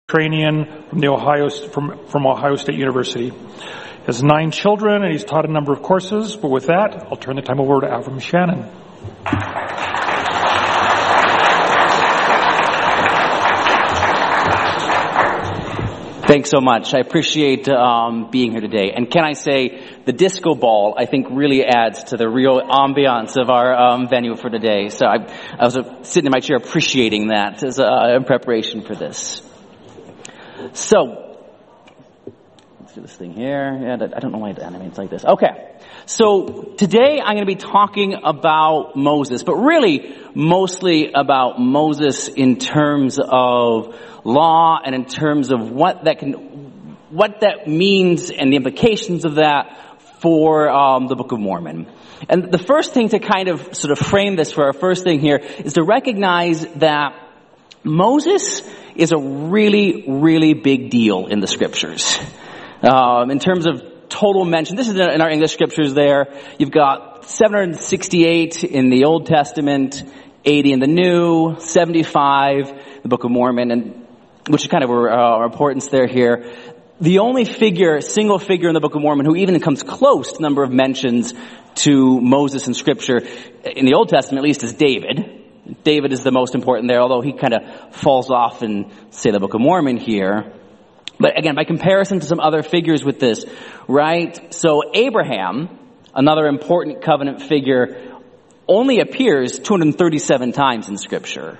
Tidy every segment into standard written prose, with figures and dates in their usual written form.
Ukrainian from Ohio State University. He has 9 children and he's taught a number of courses, but with that, I'll turn the time over to Avram Shannon. Thanks so much. I appreciate being here today. And can I say, the disco ball, I think, really adds to the real ambiance of our venue for today. So I was sitting in my chair appreciating that as in preparation for this. So, let's do this thing here. Yeah, I don't know why it animates like this. Okay. So today I'm going to be talking about Moses, but really mostly about Moses in terms of law and in terms of what that means and the implications of that for the Book of Mormon. And the first thing to kind of sort of frame this for our first thing here is to recognize that Moses is a really, really big deal in the scriptures. In terms of total mention, this is in our English scriptures there. You've got 768 in the Old Testament, 80 in the New, 75 in the Book of Mormon, and which is kind of our importance there here. The only single figure in the Book of Mormon who even comes close to the number of mentions to Moses in Scripture, in the Old Testament at least, is David. David is the most important there, although he kind of falls off in, say, the Book of Mormon here. But again, by comparison to some other figures with this, right? So Abraham, another important covenant figure, only appears 237 times in Scripture.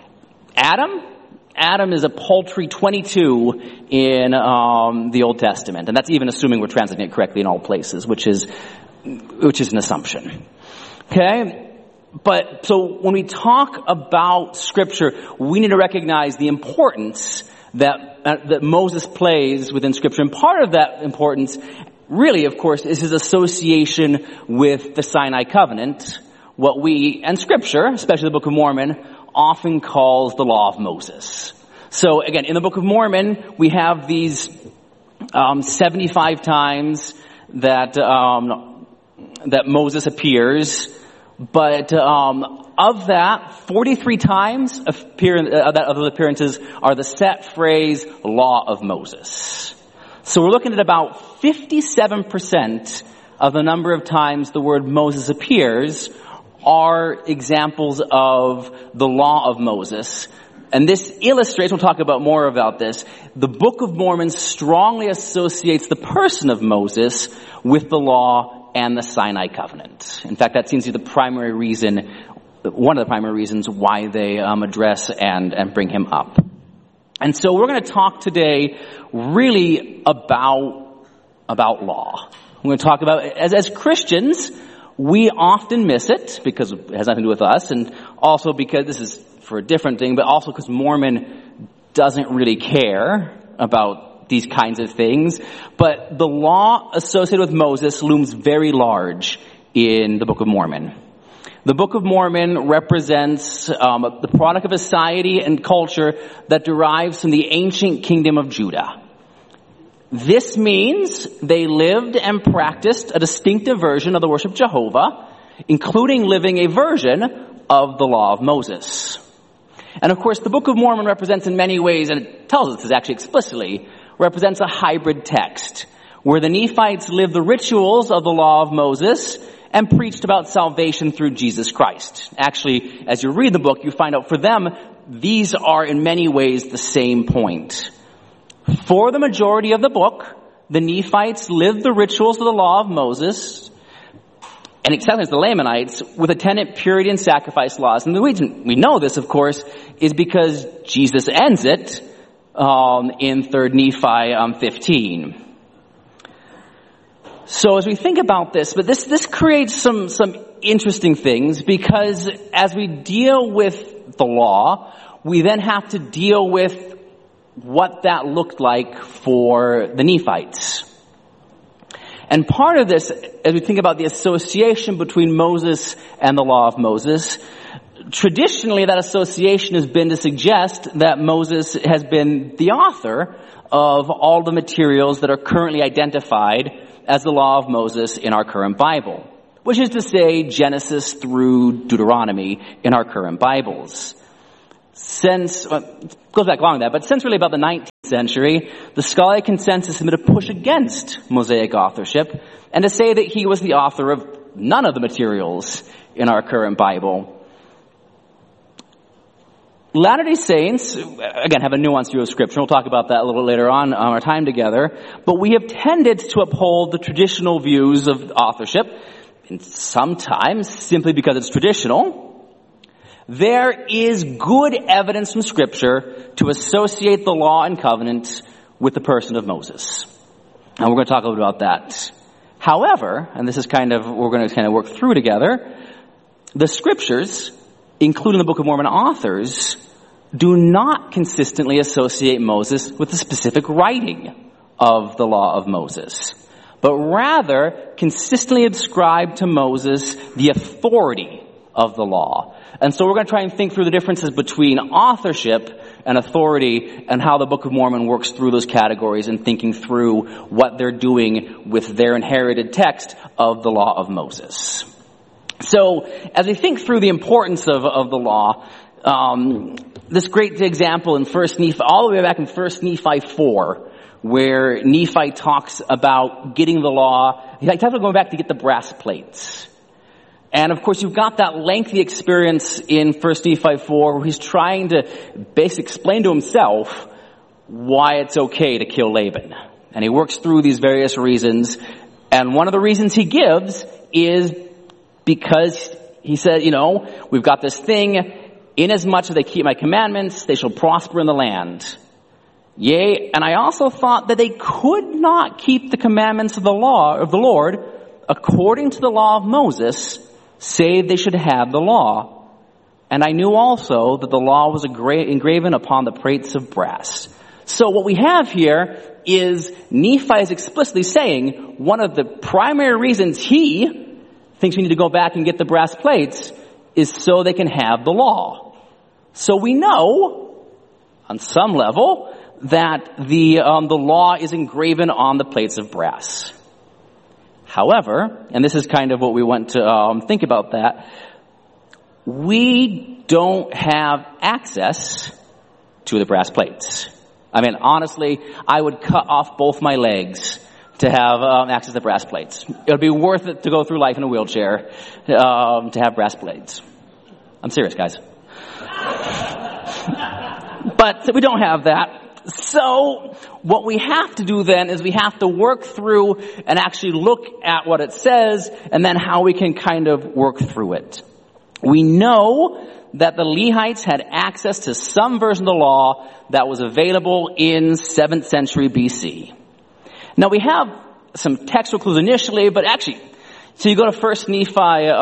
Adam is a paltry 22 in the Old Testament, and that's even assuming we're translating it correctly in all places, which is an assumption. Okay? But so when we talk about Scripture, we need to recognize the importance that Moses plays within Scripture. And part of that importance, really, of course, is his association with the Sinai Covenant, what we, and Scripture, especially the Book of Mormon, often calls the Law of Moses. So again, in the Book of Mormon, we have these 75 times that Moses appears. But of that, 43 times of those appearances are the set phrase Law of Moses. So we're looking at about 57% of the number of times the word Moses appears are examples of the Law of Moses. And this illustrates, we'll talk about more about this, the Book of Mormon strongly associates the person of Moses with the law and the Sinai Covenant. In fact, that seems to be one of the primary reasons why they address and bring him up. And so we're going to talk today really about law. We're going to talk about, as Christians, we often miss it because it has nothing to do with us, and also because this is for a different thing, but also because Mormon doesn't really care about these kinds of things. But the law associated with Moses looms very large in the Book of Mormon. The Book of Mormon represents the product of a society and culture that derives from the ancient kingdom of Judah. This means they lived and practiced a distinctive version of the worship of Jehovah, including living a version of the Law of Moses. And of course, the Book of Mormon represents in many ways, and it tells us this actually explicitly, represents a hybrid text, where the Nephites lived the rituals of the Law of Moses and preached about salvation through Jesus Christ. Actually, as you read the book, you find out for them, these are in many ways the same point. For the majority of the book, the Nephites lived the rituals of the Law of Moses, and except as the Lamanites, with attendant purity and sacrifice laws. And the reason we know this, of course, is because Jesus ends it in 3 Nephi 15. So as we think about this, but this creates some interesting things, because as we deal with the law, we then have to deal with what that looked like for the Nephites. And part of this, as we think about the association between Moses and the Law of Moses, traditionally that association has been to suggest that Moses has been the author of all the materials that are currently identified as the Law of Moses in our current Bible, which is to say Genesis through Deuteronomy in our current Bibles. Since, it goes back long that, but since really about the 19th century, the scholarly consensus has been to push against Mosaic authorship and to say that he was the author of none of the materials in our current Bible. Latter-day Saints, again, have a nuanced view of Scripture. We'll talk about that a little later on our time together. But we have tended to uphold the traditional views of authorship, and sometimes simply because it's traditional. There is good evidence from Scripture to associate the law and covenant with the person of Moses. And we're going to talk a little bit about that. However, and this is we're going to work through together, the Scriptures, including the Book of Mormon authors, do not consistently associate Moses with the specific writing of the law of Moses, but rather consistently ascribe to Moses the authority of the law. And so we're going to try and think through the differences between authorship and authority and how the Book of Mormon works through those categories and thinking through what they're doing with their inherited text of the law of Moses. So as we think through the importance of the law, this great example in 1 Nephi, all the way back in 1 Nephi 4, where Nephi talks about getting the law, he talks about going back to get the brass plates. And of course, you've got that lengthy experience in 1 Nephi 4 where he's trying to basically explain to himself why it's okay to kill Laban. And he works through these various reasons. And one of the reasons he gives is because he said, we've got this thing, inasmuch as they keep my commandments, they shall prosper in the land. Yea, and I also thought that they could not keep the commandments of the law of the Lord according to the law of Moses, save they should have the law. And I knew also that the law was engraven upon the plates of brass. So what we have here is Nephi is explicitly saying one of the primary reasons he thinks we need to go back and get the brass plates is so they can have the law. So we know, on some level, that the law is engraven on the plates of brass. However, and this is kind of what we want to think about that, we don't have access to the brass plates. I mean, honestly, I would cut off both my legs to have access to brass plates. It would be worth it to go through life in a wheelchair to have brass plates. I'm serious, guys. But we don't have that. So what we have to do then is we have to work through and actually look at what it says and then how we can kind of work through it. We know that the Lehites had access to some version of the law that was available in 7th century BC. Now we have some textual clues initially, but actually, so you go to 1 Nephi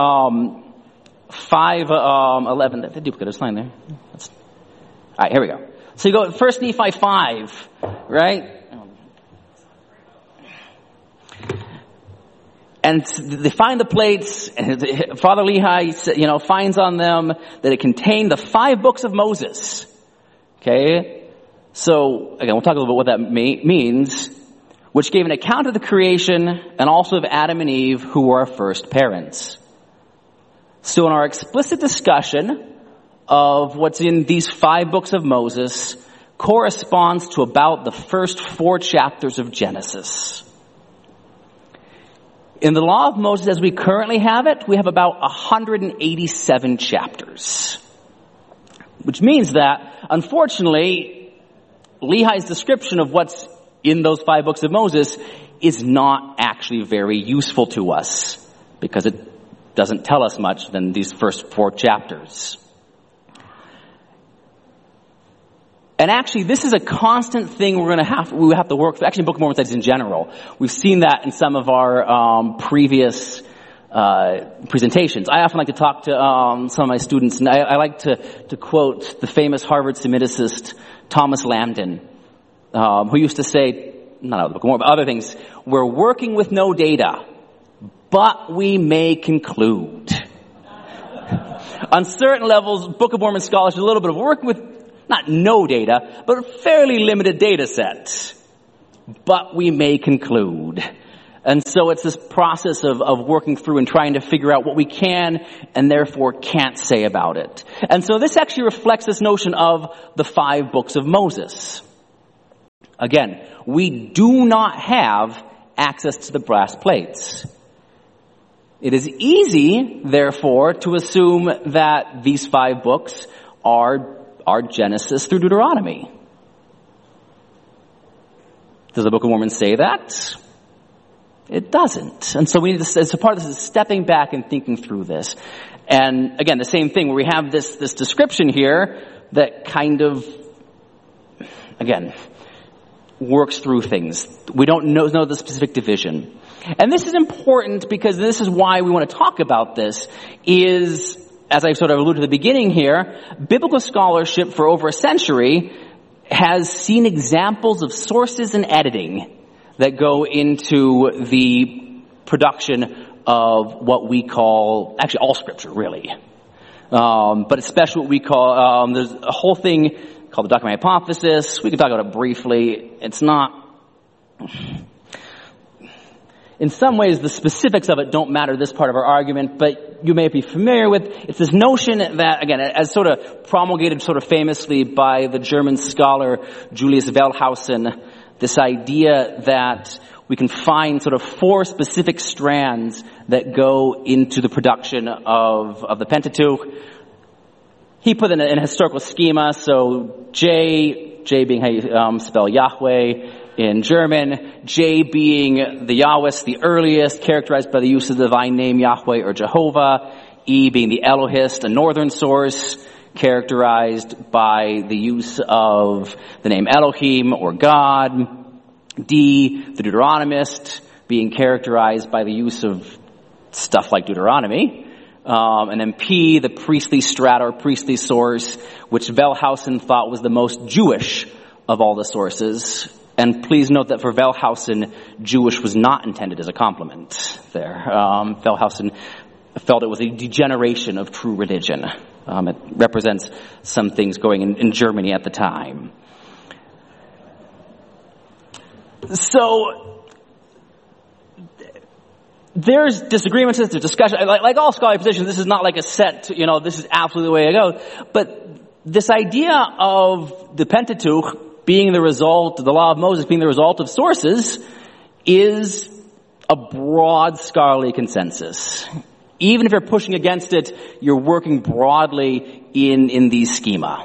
5:11. The duplicate line there. All right, here we go. So you go to 1 Nephi 5, right? And they find the plates, and Father Lehi, finds on them that it contained the 5 books of Moses. Okay? So, again, we'll talk a little bit what that means, which gave an account of the creation and also of Adam and Eve, who were our first parents. So in our explicit discussion of what's in these 5 books of Moses corresponds to about the first 4 chapters of Genesis. In the law of Moses as we currently have it, we have about 187 chapters. Which means that, unfortunately, Lehi's description of what's in those 5 books of Moses is not actually very useful to us because it doesn't tell us much than these first 4 chapters. And actually, this is a constant thing we have to work through. Actually, in Book of Mormon studies in general, we've seen that in some of our previous presentations. I often like to talk to some of my students, and I like to quote the famous Harvard Semiticist Thomas Lambton, who used to say, not out of the Book of Mormon, but other things, we're working with no data, but we may conclude. On certain levels, Book of Mormon scholars do a little bit of working with not no data, but a fairly limited data set. But we may conclude. And so it's this process of working through and trying to figure out what we can and therefore can't say about it. And so this actually reflects this notion of the 5 books of Moses. Again, we do not have access to the brass plates. It is easy, therefore, to assume that these 5 books are Genesis through Deuteronomy. Does the Book of Mormon say that? It doesn't. And so we need to, as a part of this is stepping back and thinking through this. And again, the same thing where we have this description here that kind of, again, works through things. We don't know the specific division. And this is important because this is why we want to talk about this is, as I sort of alluded to at the beginning here, biblical scholarship for over a century has seen examples of sources and editing that go into the production of what we call, actually all scripture really, but especially what we call, there's a whole thing called the document hypothesis. We can talk about it briefly. It's not, in some ways the specifics of it don't matter this part of our argument, but you may be familiar with, it's this notion that, again, as sort of promulgated sort of famously by the German scholar Julius Wellhausen, this idea that we can find sort of 4 specific strands that go into the production of the Pentateuch. He put in a historical schema, so J being how you spell Yahweh in German, J being the Yahwist, the earliest, characterized by the use of the divine name Yahweh or Jehovah, E being the Elohist, a northern source, characterized by the use of the name Elohim or God. D, the Deuteronomist, being characterized by the use of stuff like Deuteronomy. And then P, the priestly strata or priestly source, which Wellhausen thought was the most Jewish of all the sources. And please note that for Wellhausen, Jewish was not intended as a compliment there. Wellhausen felt it was a degeneration of true religion. It represents some things going in Germany at the time. So, there's disagreements, there's discussion. Like all scholarly positions, this is not like a set, this is absolutely the way to go. But this idea of the Pentateuch being the result, the law of Moses being the result of sources, is a broad scholarly consensus. Even if you're pushing against it, you're working broadly in these schema.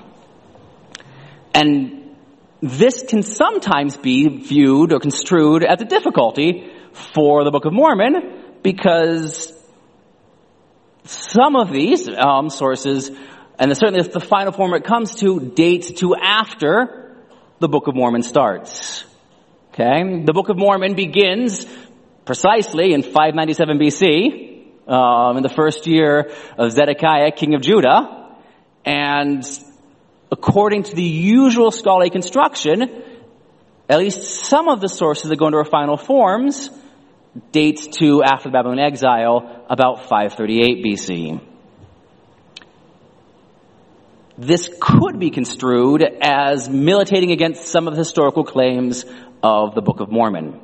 And this can sometimes be viewed or construed as a difficulty for the Book of Mormon, because some of these sources, and certainly the final form it comes to, date to after the Book of Mormon starts. Okay? The Book of Mormon begins precisely in 597 BC, in the first year of Zedekiah, king of Judah, and according to the usual scholarly construction, at least some of the sources that go into our final forms dates to after the Babylonian exile, about 538 BC. This could be construed as militating against some of the historical claims of the Book of Mormon.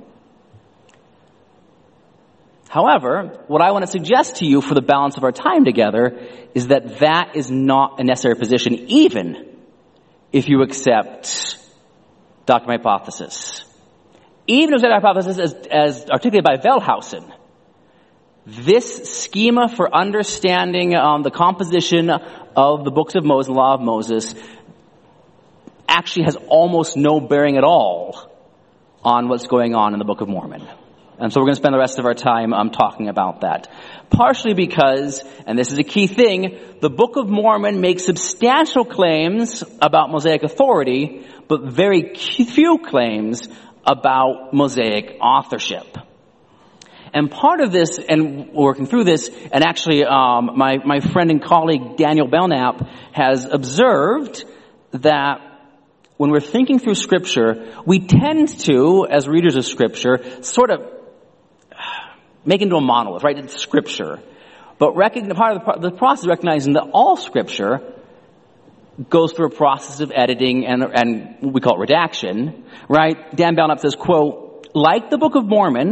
However, what I want to suggest to you for the balance of our time together is that that is not a necessary position, even if you accept document hypothesis. Even if the hypothesis as articulated by Wellhausen, this schema for understanding the composition of the books of Moses, the law of Moses, actually has almost no bearing at all on what's going on in the Book of Mormon. And so we're going to spend the rest of our time talking about that. Partially because, and this is a key thing, the Book of Mormon makes substantial claims about Mosaic authority, but very few claims about Mosaic authorship. And part of this, and working through this, and actually my friend and colleague Daniel Belknap has observed that when we're thinking through Scripture, we tend to, as readers of Scripture, sort of make it into a monolith, right? It's Scripture. But part of the process of recognizing that all Scripture goes through a process of editing and we call it redaction, right? Dan Belknap says, quote, "Like the Book of Mormon,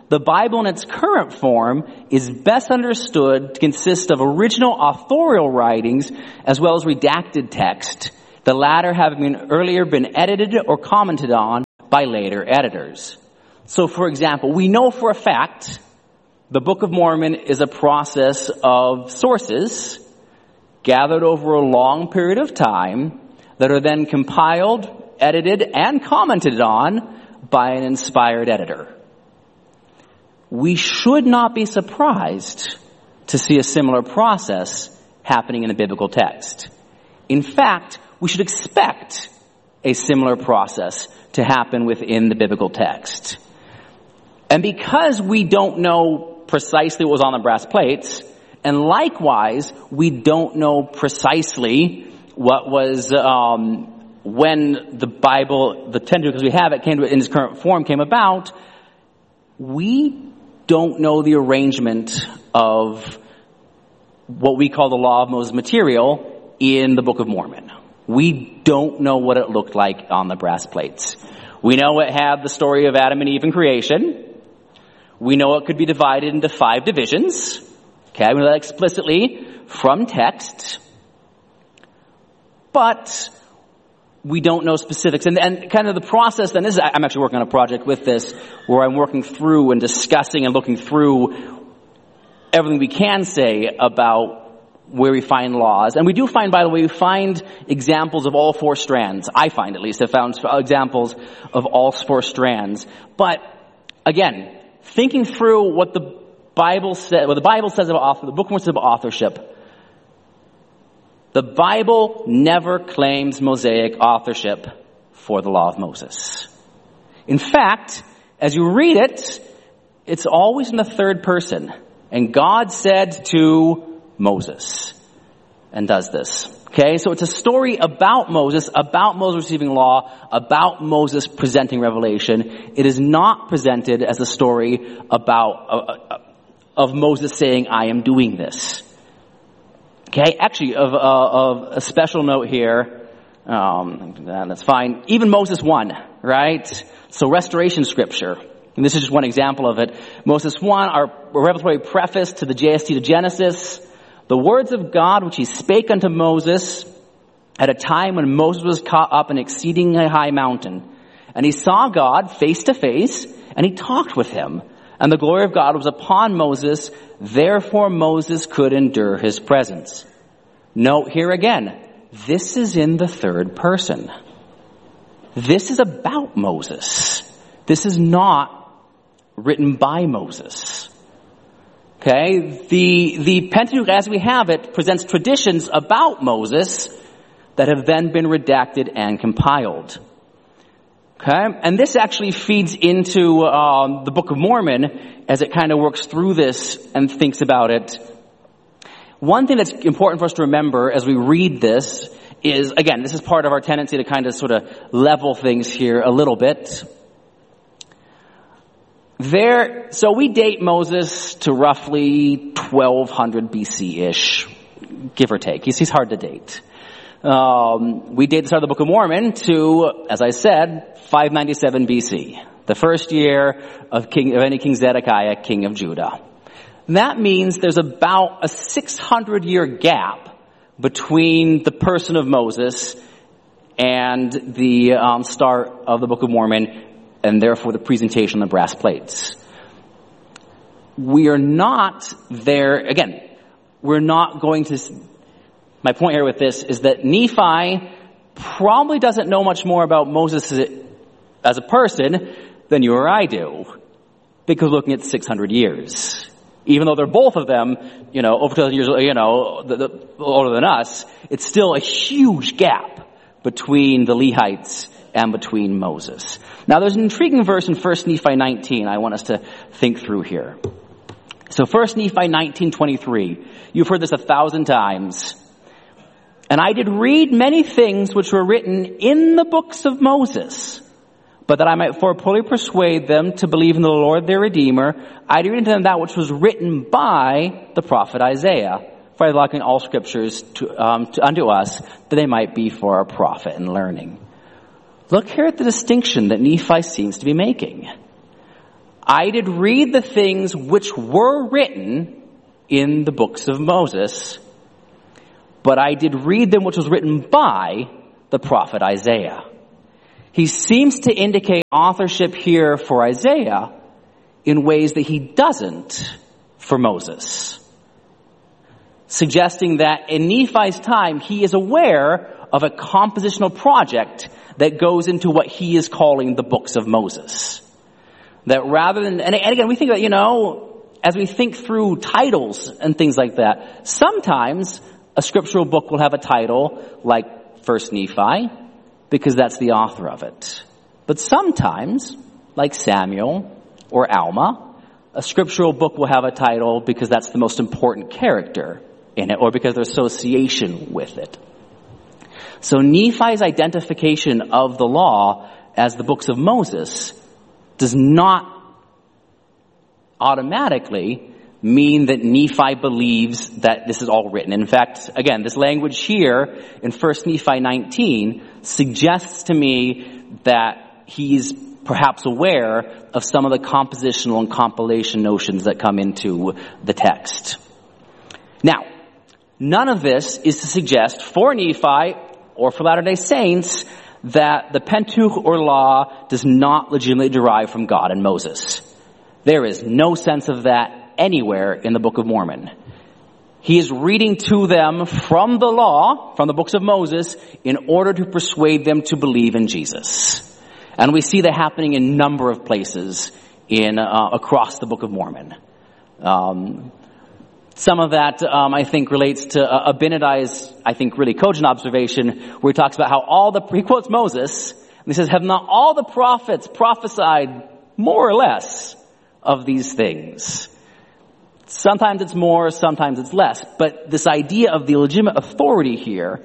the Bible in its current form is best understood to consist of original authorial writings as well as redacted text, the latter having earlier been edited or commented on by later editors. So, for example, we know for a fact the Book of Mormon is a process of sources gathered over a long period of time that are then compiled, edited, and commented on by an inspired editor. We should not be surprised to see a similar process happening in a biblical text. In fact, we should expect a similar process to happen within the biblical text. And because we don't know precisely what was on the brass plates, and likewise, we don't know precisely what was when the Bible, the Pentateuch as we have it, came to in its current form, came about. We don't know the arrangement of what we call the Law of Moses material in the Book of Mormon. We don't know what it looked like on the brass plates. We know it had the story of Adam and Eve in creation. We know it could be divided into 5 divisions. Okay, we know that explicitly from text. But we don't know specifics. And kind of the process then is, I'm actually working on a project with this where I'm working through and discussing and looking through everything we can say about where we find laws. And we do find, by the way, we find examples of all 4 strands. I find, at least, I've found examples of all 4 strands. But again, thinking through what the Bible says, what the Bible says about author, the Book of Mormon says about authorship. The Bible never claims Mosaic authorship for the Law of Moses. In fact, as you read it, it's always in the third person. And God said to Moses, and does this. Okay, so it's a story about Moses receiving law, about Moses presenting revelation. It is not presented as a story about of Moses saying, "I am doing this." Okay, actually, of a special note here, that's fine. Even Moses 1, right? So restoration scripture. And this is just one example of it. Moses 1, our revelatory preface to the JST to Genesis. The words of God which he spake unto Moses at a time when Moses was caught up an exceedingly high mountain. And he saw God face to face, and he talked with him. And the glory of God was upon Moses, therefore Moses could endure his presence. Note here again, this is in the third person. This is about Moses. This is not written by Moses. Okay, the Pentateuch as we have it presents traditions about Moses that have then been redacted and compiled. Okay, and this actually feeds into the Book of Mormon as it kind of works through this and thinks about it. One thing that's important for us to remember as we read this is, again, this is part of our tendency to kind of sort of level things here a little bit. So we date Moses to roughly 1200 BC-ish, give or take. He's hard to date. We date the start of the Book of Mormon to, as I said, 597 BC, the first year of any King Zedekiah, king of Judah. And that means there's about a 600-year gap between the person of Moses and the start of the Book of Mormon, and therefore the presentation of the brass plates. We are not there, again, we're not going to, my point here with this is that Nephi probably doesn't know much more about Moses as a person than you or I do, because looking at 600 years. Even though they're both of them, over 2,000 years, older than us, it's still a huge gap between the Lehites and between Moses. Now, there's an intriguing verse in 1 Nephi 19 I want us to think through here. So 1 Nephi 19:23. You've heard this 1,000 times. And I did read many things which were written in the books of Moses, but that I might fully persuade them to believe in the Lord their Redeemer, I did read unto them that which was written by the prophet Isaiah, for I liken all scriptures unto us, that they might be for our profit and learning. Look here at the distinction that Nephi seems to be making. I did read the things which were written in the books of Moses, but I did read them which was written by the prophet Isaiah. He seems to indicate authorship here for Isaiah in ways that he doesn't for Moses, suggesting that in Nephi's time he is aware of a compositional project that goes into what he is calling the books of Moses. That rather than, and again, we think that, as we think through titles and things like that, sometimes a scriptural book will have a title like First Nephi, because that's the author of it. But sometimes, like Samuel or Alma, a scriptural book will have a title because that's the most important character in it, or because of their association with it. So Nephi's identification of the law as the books of Moses does not automatically mean that Nephi believes that this is all written. In fact, again, this language here in 1 Nephi 19 suggests to me that he's perhaps aware of some of the compositional and compilation notions that come into the text. Now, none of this is to suggest for Nephi or for Latter-day Saints that the Pentateuch or law does not legitimately derive from God and Moses. There is no sense of that anywhere in the Book of Mormon. He is reading to them from the law, from the books of Moses, in order to persuade them to believe in Jesus. And we see that happening in a number of places across the Book of Mormon. Some of that, I think, relates to Abinadi's, I think, really cogent observation, where he talks about how he quotes Moses, and he says, have not all the prophets prophesied more or less of these things? Sometimes it's more, sometimes it's less. But this idea of the legitimate authority here,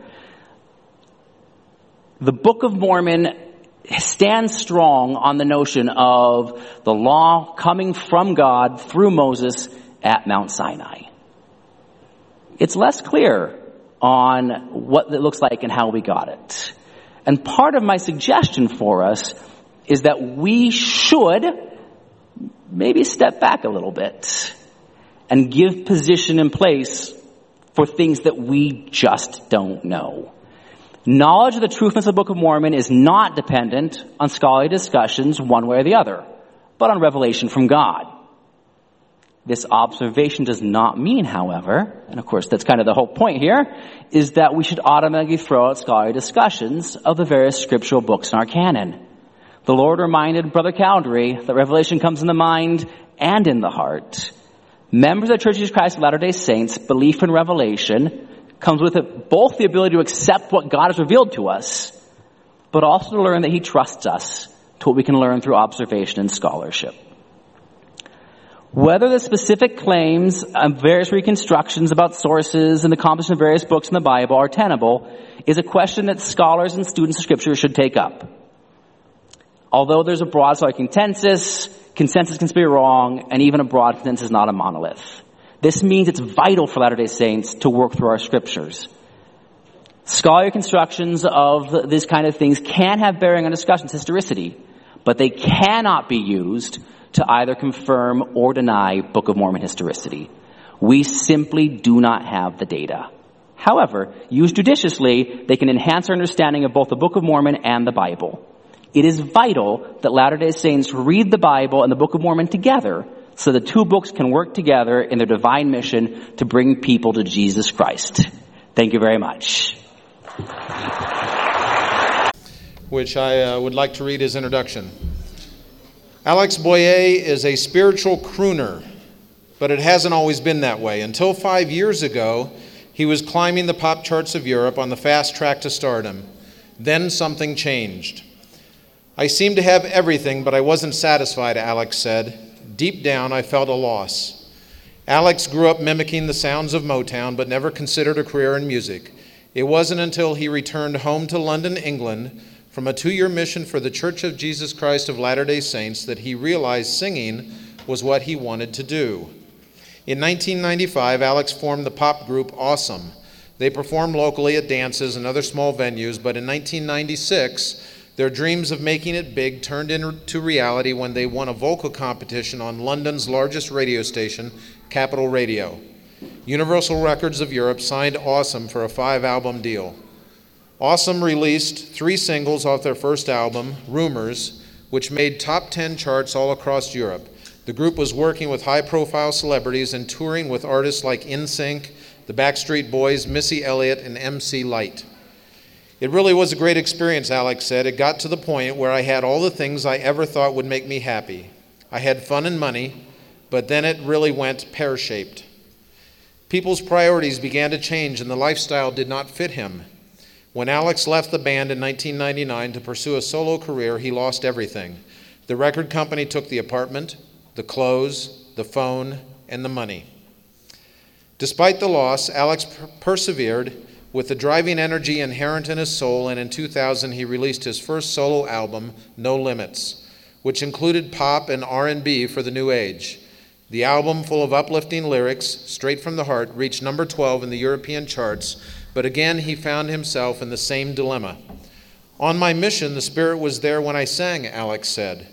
the Book of Mormon stands strong on the notion of the law coming from God through Moses at Mount Sinai. It's less clear on what it looks like and how we got it. And part of my suggestion for us is that we should maybe step back a little bit and give position in place for things that we just don't know. Knowledge of the truthness of the Book of Mormon is not dependent on scholarly discussions one way or the other, but on revelation from God. This observation does not mean, however, and of course that's kind of the whole point here, is that we should automatically throw out scholarly discussions of the various scriptural books in our canon. The Lord reminded Brother Cowdery that revelation comes in the mind and in the heart. Members of the Church of Jesus Christ of Latter-day Saints' belief in revelation comes with it both the ability to accept what God has revealed to us, but also to learn that He trusts us to what we can learn through observation and scholarship. Whether the specific claims and various reconstructions about sources and the composition of various books in the Bible are tenable is a question that scholars and students of Scripture should take up. Although there's a broad scholarly consensus can be wrong, and even a broad consensus is not a monolith. This means it's vital for Latter-day Saints to work through our Scriptures. Scholarly constructions of this kind of things can have bearing on discussion's historicity, but they cannot be used to either confirm or deny Book of Mormon historicity. We simply do not have the data. However, used judiciously, they can enhance our understanding of both the Book of Mormon and the Bible. It is vital that Latter-day Saints read the Bible and the Book of Mormon together so the two books can work together in their divine mission to bring people to Jesus Christ. Thank you very much. Which I would like to read his introduction. Alex Boyer is a spiritual crooner, but it hasn't always been that way. Until 5 years ago, he was climbing the pop charts of Europe on the fast track to stardom. Then something changed. I seemed to have everything, but I wasn't satisfied, Alex said. Deep down, I felt a loss. Alex grew up mimicking the sounds of Motown, but never considered a career in music. It wasn't until he returned home to London, England, from a 2-year mission for the Church of Jesus Christ of Latter-day Saints that he realized singing was what he wanted to do. In 1995, Alex formed the pop group Awesome. They performed locally at dances and other small venues, but in 1996, Their dreams of making it big turned into reality when they won a vocal competition on London's largest radio station, Capital Radio. Universal Records of Europe signed Awesome for a 5-album deal. Awesome released 3 singles off their first album, Rumors, which made top 10 charts all across Europe. The group was working with high-profile celebrities and touring with artists like NSYNC, the Backstreet Boys, Missy Elliott, and MC Lyte. It really was a great experience, Alex said. It got to the point where I had all the things I ever thought would make me happy. I had fun and money, but then it really went pear-shaped. People's priorities began to change and the lifestyle did not fit him. When Alex left the band in 1999 to pursue a solo career, he lost everything. The record company took the apartment, the clothes, the phone, and the money. Despite the loss, Alex persevered with the driving energy inherent in his soul, and in 2000 he released his first solo album, No Limits, which included pop and R&B for the new age. The album, full of uplifting lyrics, straight from the heart, reached number 12 in the European charts, but again he found himself in the same dilemma. On my mission, the Spirit was there when I sang, Alex said.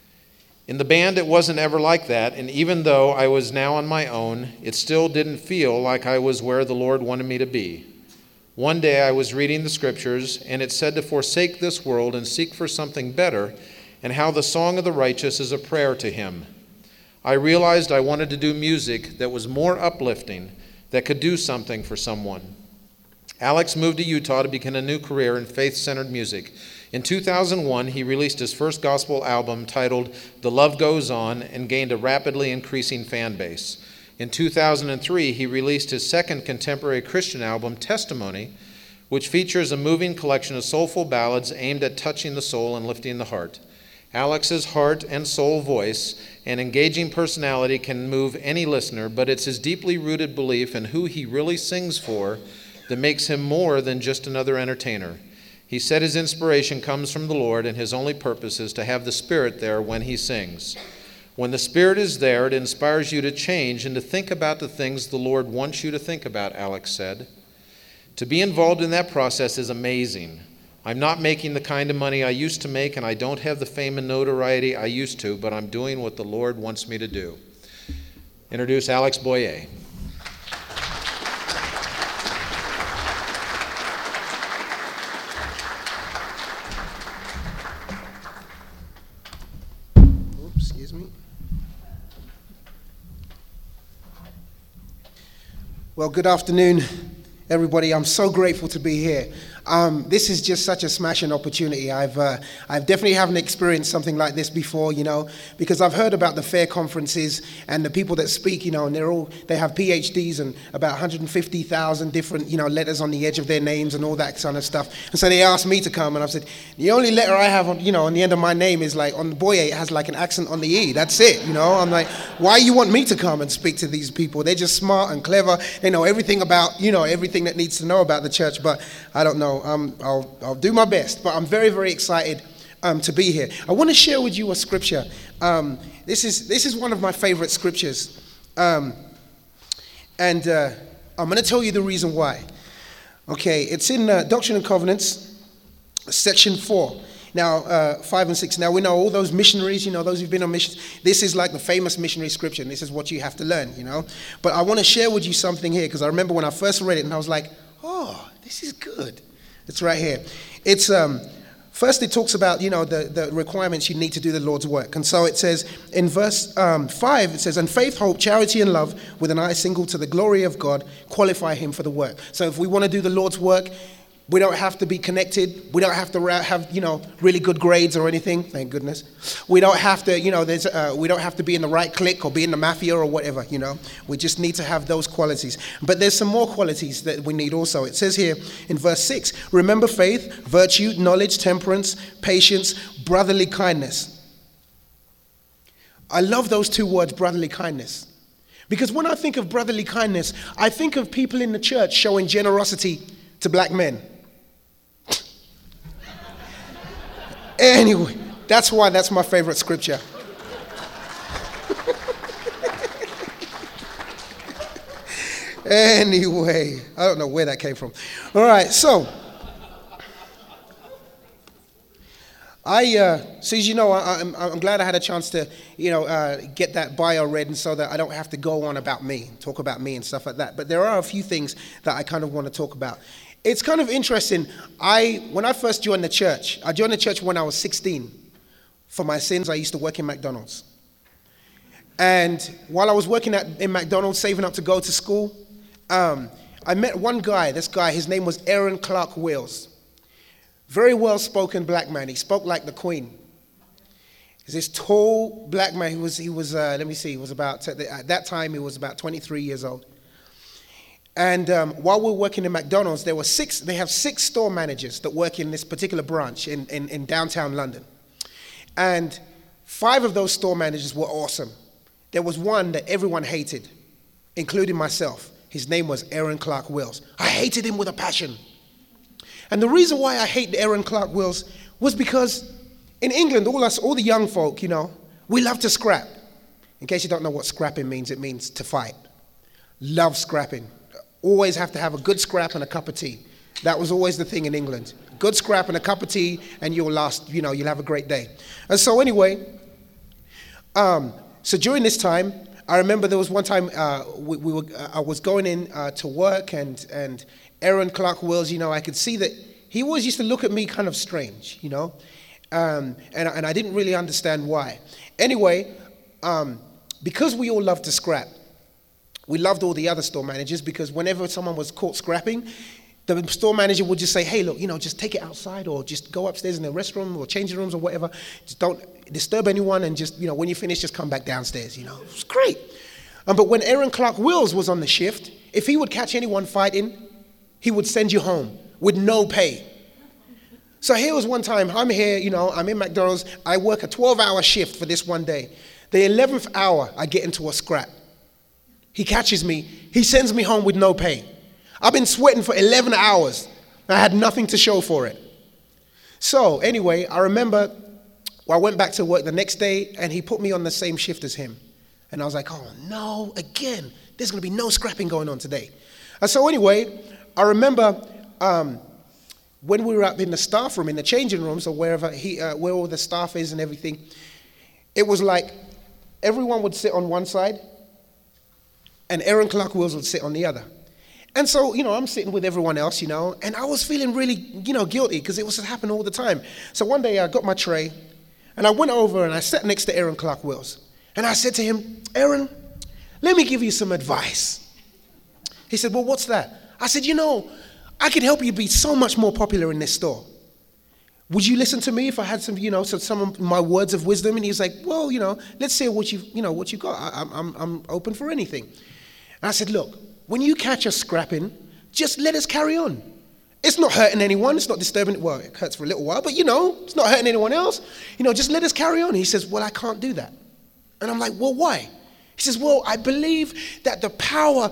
In the band, it wasn't ever like that, and even though I was now on my own, it still didn't feel like I was where the Lord wanted me to be. One day I was reading the scriptures, and it said to forsake this world and seek for something better, and how the song of the righteous is a prayer to him. I realized I wanted to do music that was more uplifting, that could do something for someone. Alex moved to Utah to begin a new career in faith-centered music. In 2001, he released his first gospel album titled The Love Goes On and gained a rapidly increasing fan base. In 2003, he released his second contemporary Christian album, Testimony, which features a moving collection of soulful ballads aimed at touching the soul and lifting the heart. Alex's heart and soul voice and engaging personality can move any listener, but it's his deeply rooted belief in who he really sings for that makes him more than just another entertainer. He said his inspiration comes from the Lord, and his only purpose is to have the Spirit there when he sings. When the Spirit is there, it inspires you to change and to think about the things the Lord wants you to think about, Alex said. To be involved in that process is amazing. I'm not making the kind of money I used to make, and I don't have the fame and notoriety I used to, but I'm doing what the Lord wants me to do. Introduce Alex Boyer. Well, good afternoon, everybody. I'm so grateful to be here. This is just such a smashing opportunity. I've definitely haven't experienced something like this before, because I've heard about the fair conferences and the people that speak, and they have PhDs and about 150,000 different, letters on the edge of their names and all that kind of stuff. And so they asked me to come, and I've said, the only letter I have on the end of my name is like on the Boyer, it has like an accent on the E. That's it, I'm like, why you want me to come and speak to these people? They're just smart and clever. They know everything about, everything that needs to know about the church, but I don't know. I'll do my best, but I'm very, very excited to be here. I want to share with you a scripture. This is one of my favorite scriptures, and I'm going to tell you the reason why. Okay, it's in Doctrine and Covenants, section 4. Now, 5 and 6. Now, we know all those missionaries, those who've been on missions. This is like the famous missionary scripture, and this is what you have to learn, But I want to share with you something here, because I remember when I first read it, and I was like, oh, this is good. It's right here. It's first it talks about, the requirements you need to do the Lord's work. And so it says in verse 5, it says, and faith, hope, charity, and love, with an eye single to the glory of God, qualify him for the work. So if we want to do the Lord's work, we don't have to be connected. We don't have to have, really good grades or anything. Thank goodness. We don't have to, we don't have to be in the right clique or be in the mafia or whatever, We just need to have those qualities. But there's some more qualities that we need also. It says here in verse 6, remember faith, virtue, knowledge, temperance, patience, brotherly kindness. I love those two words, brotherly kindness. Because when I think of brotherly kindness, I think of people in the church showing generosity to black men. Anyway, that's why that's my favorite scripture. Anyway, I don't know where that came from. All right, so So as you know, I'm glad I had a chance to, get that bio read, and so that I don't have to go on about me, talk about me and stuff like that. But there are a few things that I kind of want to talk about. It's kind of interesting. When I first joined the church, I joined the church when I was 16. For my sins, I used to work in McDonald's. And while I was working in McDonald's, saving up to go to school, I met one guy. This guy, his name was Aaron Clark Wills. Very well-spoken black man. He spoke like the Queen. He's this tall black man. He was about, at that time, he was about 23 years old. And while we were working in McDonald's, they have 6 store managers that work in this particular branch in downtown London. And 5 of those store managers were awesome. There was one that everyone hated, including myself. His name was Aaron Clark Wills. I hated him with a passion. And the reason why I hate Aaron Clark Wills was because in England, all the young folk, we love to scrap. In case you don't know what scrapping means, it means to fight. Love scrapping. Always have to have a good scrap and a cup of tea. That was always the thing in England. Good scrap and a cup of tea, and you'll have a great day. And so anyway, so during this time, I remember there was one time I was going in to work, and Aaron Clark Wills, I could see that he always used to look at me kind of strange, and I didn't really understand why. Anyway, because we all loved to scrap, we loved all the other store managers, because whenever someone was caught scrapping, the store manager would just say, hey, look, just take it outside, or just go upstairs in the restroom or changing rooms or whatever. Just don't disturb anyone, and just, when you finish, just come back downstairs, It was great. But when Aaron Clark Wills was on the shift, if he would catch anyone fighting, he would send you home with no pay. So here was one time, I'm here, I'm in McDonald's, I work a 12-hour shift for this one day. The 11th hour, I get into a scrap. He catches me, he sends me home with no pay. I've been sweating for 11 hours. I had nothing to show for it. So anyway, I remember I went back to work the next day, and he put me on the same shift as him. And I was like, oh no, again, there's going to be no scrapping going on today. And so anyway, I remember when we were up in the staff room, in the changing rooms, or where all the staff is and everything, it was like everyone would sit on one side, and Aaron Clark Wills would sit on the other. And so, I'm sitting with everyone else, and I was feeling really, guilty, because it was happening all the time. So one day I got my tray, and I went over and I sat next to Aaron Clark Wills. And I said to him, Aaron, let me give you some advice. He said, well, what's that? I said, I could help you be so much more popular in this store. Would you listen to me if I had some, some of my words of wisdom? And he was like, well, let's see what you got. I'm open for anything. And I said, look, when you catch us scrapping, just let us carry on. It's not hurting anyone. It's not disturbing. Well, it hurts for a little while, but it's not hurting anyone else. Just let us carry on. He says, well, I can't do that. And I'm like, well, why? He says, well, I believe that the power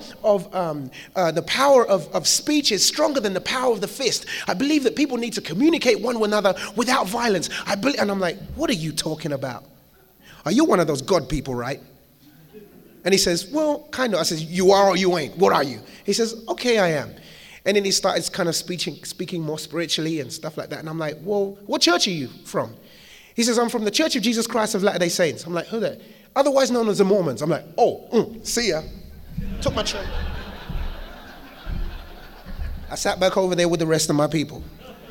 of speech is stronger than the power of the fist. I believe that people need to communicate one with another without violence. And I'm like, what are you talking about? Are you one of those God people, right? And he says, well, kind of. I says, you are or you ain't? What are you? He says, okay, I am. And then he started kind of speaking more spiritually and stuff like that. And I'm like, well, what church are you from? He says, I'm from the Church of Jesus Christ of Latter-day Saints. I'm like, who that? Otherwise known as the Mormons. I'm like, see ya. Took my tray. I sat back over there with the rest of my people.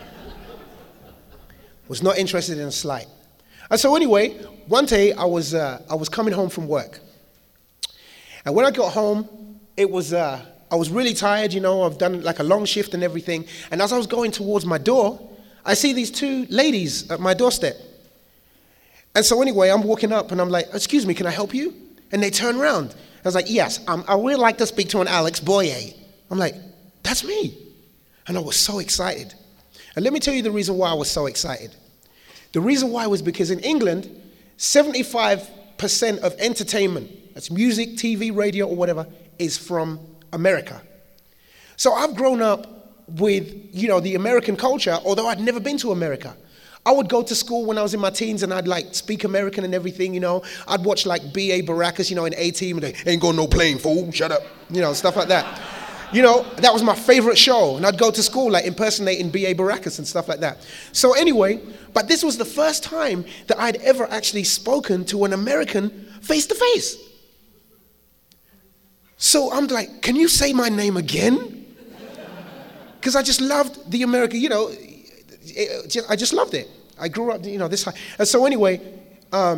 Was not interested in a slight. And so anyway, one day I was coming home from work. And when I got home, I was really tired, I've done like a long shift and everything. And as I was going towards my door, I see these 2 ladies at my doorstep. And so anyway, I'm walking up and I'm like, excuse me, can I help you? And they turn around. I was like, yes, I would like to speak to an Alex Boyer. I'm like, that's me. And I was so excited. And let me tell you the reason why I was so excited. The reason why was because in England, 75% of entertainment, that's music, TV, radio, or whatever, is from America. So I've grown up with, the American culture, although I'd never been to America. I would go to school when I was in my teens, and I'd speak American and everything, I'd watch B.A. Baracus, in A-Team, and they ain't got no plane, fool, shut up, stuff like that. You know, that was my favorite show. And I'd go to school like impersonating B.A. Baracus and stuff like that. So anyway, but this was the first time that I'd ever actually spoken to an American face to face. So I'm like, can you say my name again? Because I just loved the American, you know, I just loved it. I grew up, you know, this high. And so anyway,